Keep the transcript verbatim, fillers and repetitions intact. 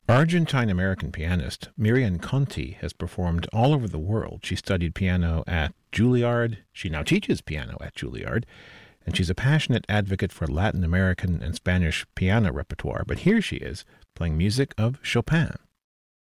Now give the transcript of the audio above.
Argentine-American pianist Miriam Conti has performed all over the world. She studied piano at Juilliard. She now teaches piano at Juilliard. And she's a passionate advocate for Latin American and Spanish piano repertoire. But here she is, playing music of Chopin.